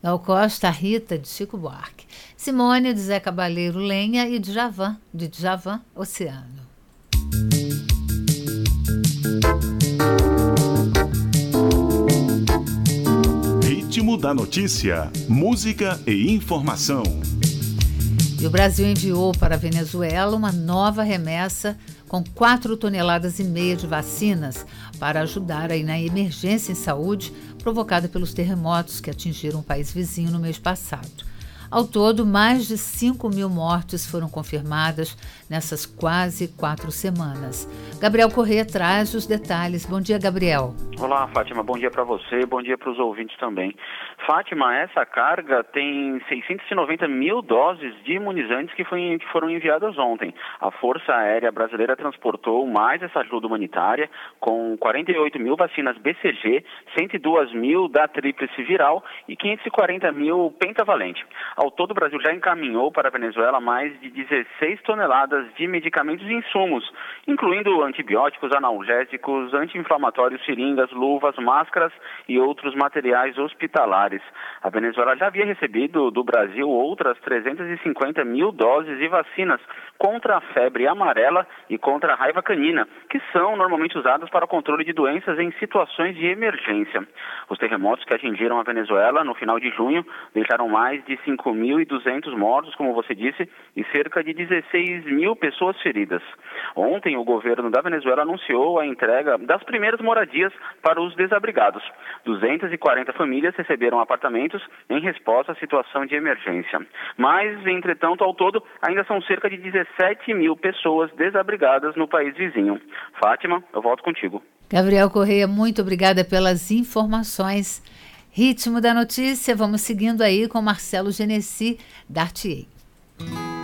Gal Costa, Rita, de Chico Buarque. Simone, de Zé Cabaleiro, Lenha, e Djavan, de Djavan, Oceano. Ritmo da notícia, música e informação. E o Brasil enviou para a Venezuela uma nova remessa com 4,5 toneladas de vacinas para ajudar aí na emergência em saúde provocada pelos terremotos que atingiram o país vizinho no mês passado. Ao todo, mais de 5.000 mortes foram confirmadas nessas quase 4 semanas. Gabriel Corrêa traz os detalhes. Bom dia, Gabriel. Olá, Fátima. Bom dia para você, bom dia para os ouvintes também. Fátima, essa carga tem 690 mil doses de imunizantes que foram enviadas ontem. A Força Aérea Brasileira transportou mais essa ajuda humanitária com 48 mil vacinas BCG, 102 mil da tríplice viral e 540 mil pentavalente. Ao todo, o Brasil já encaminhou para a Venezuela mais de 16 toneladas de medicamentos e insumos, incluindo antibióticos, analgésicos, anti-inflamatórios, seringas, luvas, máscaras e outros materiais hospitalares. A Venezuela já havia recebido do Brasil outras 350 mil doses de vacinas contra a febre amarela e contra a raiva canina, que são normalmente usadas para o controle de doenças em situações de emergência. Os terremotos que atingiram a Venezuela no final de junho deixaram mais de 5.200 mortos, como você disse, e cerca de 16 mil pessoas feridas. Ontem, o governo da Venezuela anunciou a entrega das primeiras moradias para os desabrigados. 240 famílias receberam apartamentos em resposta à situação de emergência. Mas, entretanto, ao todo, ainda são cerca de 17 mil pessoas desabrigadas no país vizinho. Fátima, eu volto contigo. Gabriel Corrêa, muito obrigada pelas informações. Ritmo da notícia, vamos seguindo aí com Marcelo Genesi, da RTA.